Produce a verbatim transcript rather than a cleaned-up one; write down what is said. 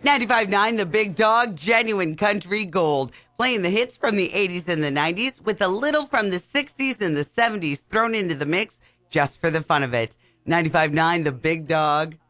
ninety-five point nine The Big Dog, genuine country gold. Playing the hits from the eighties and the nineties with a little from the sixties and the seventies thrown into the mix just for the fun of it. ninety-five point nine The Big Dog.